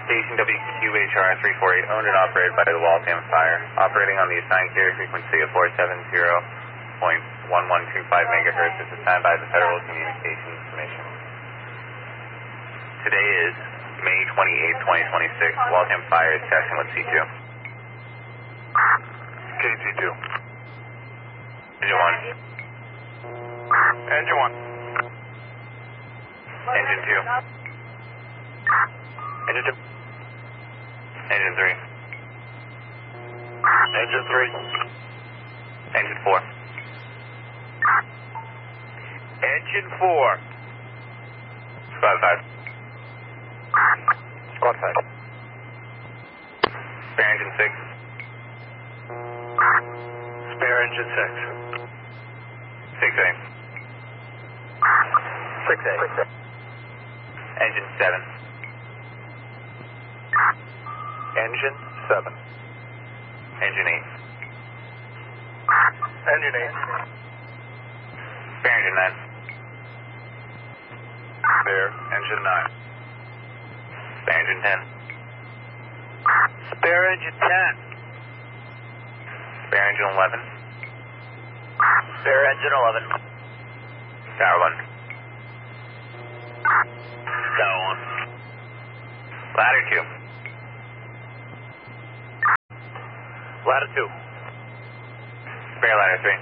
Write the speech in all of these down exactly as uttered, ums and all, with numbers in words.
Station W Q H R three four eight, owned and operated by the Waltham Fire, operating on the assigned carrier frequency of four seven zero point one one two five megahertz as assigned by the Federal Communications Commission. Today is May twenty-eighth, twenty twenty-six. Waltham Fire is testing with C two. K G two. Engine one. Engine one. Engine two. Engine two. Engine three. Engine three. Engine four. Engine four. Squad five. Squad five. Spare engine six. Spare engine six. Six A. Six A. Engine seven. Engine seven. Engine eight. Engine eight. Spare engine nine. Spare engine nine. Spare engine ten. Spare engine ten. Spare engine eleven. Spare engine eleven. Tower one. Tower one. Ladder two. Ladder two. Spare ladder three.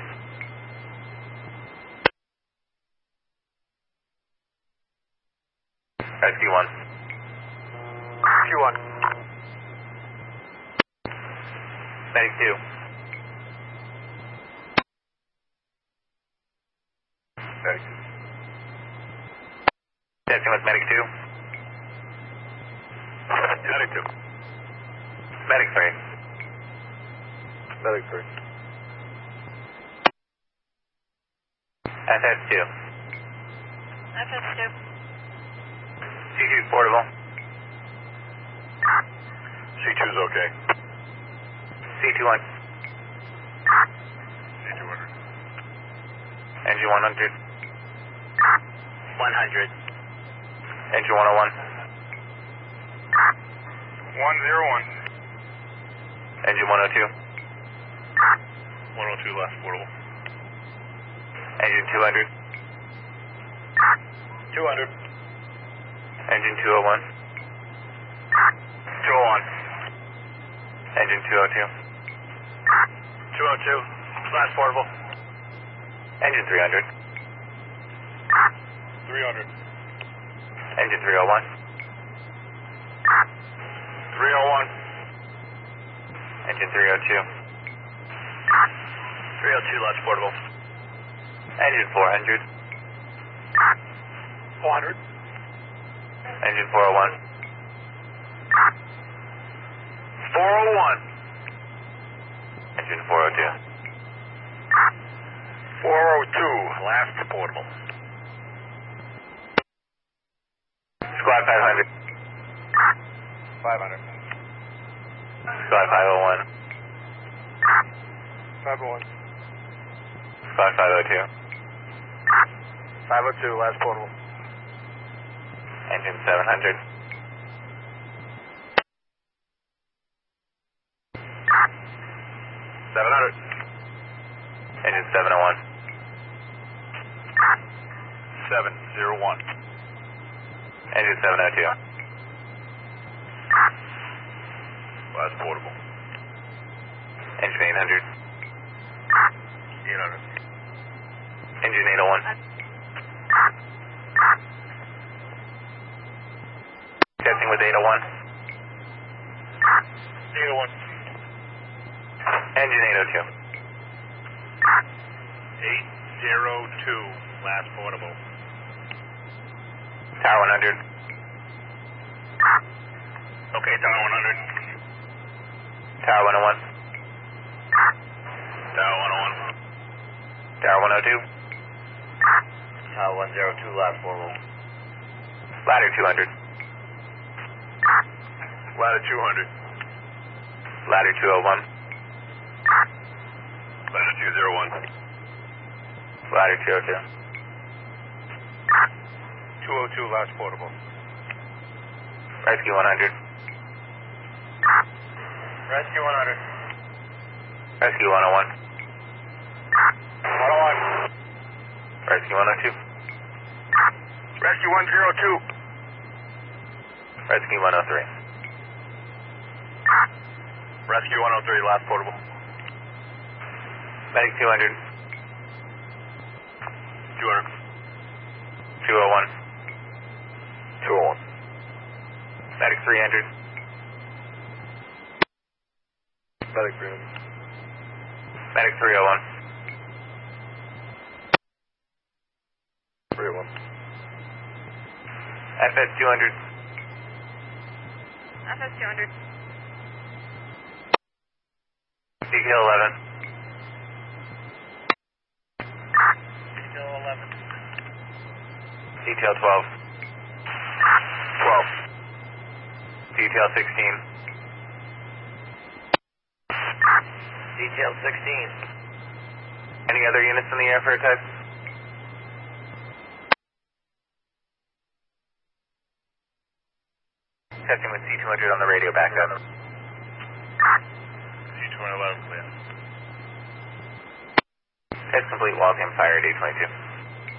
Rescue one. Q one. Medic two. Medic. Testing with medic two. Medic two. Medic three. Medic three. F S two. F S two. C two is portable. C two's okay. C two one. C two hundred. Engine one hundred. one hundred. Engine one oh one. one oh one. Engine one oh two. one oh two last portable. Engine two hundred. two hundred. Engine two oh one. two oh one. Engine two oh two. two oh two. Last portable. Engine three hundred. three hundred. Engine three oh one. three oh one. Engine three oh two. three oh two last portable. Engine four hundred. four hundred. Engine four oh one. four oh one. Engine four oh two. four oh two last portable. Squad five hundred. five hundred. Squad five oh one. five oh one. Squad five oh two. five oh two last portable. Engine seven hundred. seven hundred. Engine seven oh one. seven oh one. Engine seven oh two. Last portable. Engine eight hundred. eight hundred. Engine eight oh one. Testing with eight oh one. eight oh one. Engine eight oh two. eight oh two last portable. Tower one hundred. Okay, tower one hundred. Tower one oh one. Tower one oh one. Tower one oh two. Tower one oh two last portable. Ladder two hundred. Ladder two hundred. Ladder two oh one. Ladder two oh one. Ladder two oh two. two oh two last portable. Rescue one hundred. Rescue one hundred. Rescue one oh one. one oh one. Rescue one oh two. Rescue one oh two. Rescue one oh three. Rescue one oh three, last portable. Medic two hundred. two hundred. two oh one. two oh one. Medic three hundred. Medic three hundred. Medic three oh one. three oh one. F S two hundred. F S two hundred. Detail eleven. Detail eleven. Detail twelve. twelve. Detail sixteen. Detail sixteen. Any other units in the air for a test? Testing with C two hundred on the radio backup. C two eleven, clear. Test complete, Waltham Fire at eight twenty-two.